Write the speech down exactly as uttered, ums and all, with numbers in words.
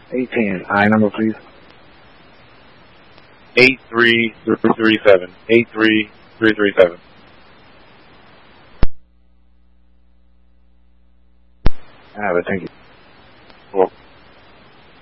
eight ten. I number, please. eight three three seven. eight three three three seven. I have it. Thank you. Well.